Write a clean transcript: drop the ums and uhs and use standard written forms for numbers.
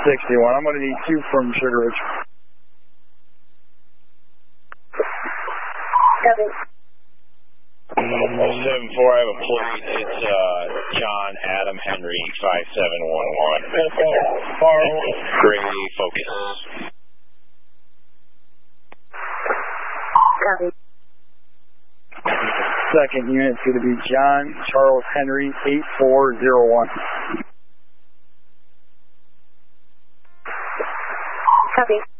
61. I'm going to need 2 from Sugar Ridge. Copy. 74, I have a plate. It's John Adam Henry 5711. Gray Focus. Copy. Second unit's going to be John Charles Henry 8401. Copy.